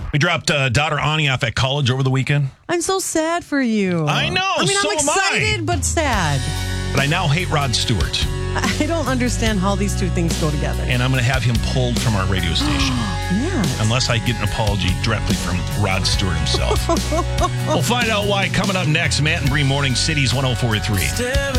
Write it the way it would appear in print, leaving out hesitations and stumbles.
We dropped daughter Ani off at college over the weekend. I'm so sad for you. I know. I mean, so I'm excited, but sad. But I now hate Rod Stewart. I don't understand how these two things go together. And I'm going to have him pulled from our radio station. Yes. Unless I get an apology directly from Rod Stewart himself. We'll find out why coming up next. Matt and Bree Morning Cities 104.3.